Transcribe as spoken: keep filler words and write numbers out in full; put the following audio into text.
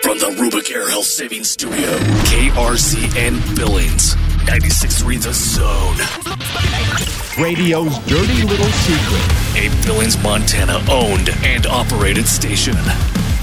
From the Rubik Air Health Savings Studio, K R Z N Billings, ninety-six point three The Zone. Radio's dirty little secret. A Billings, Montana owned and operated station.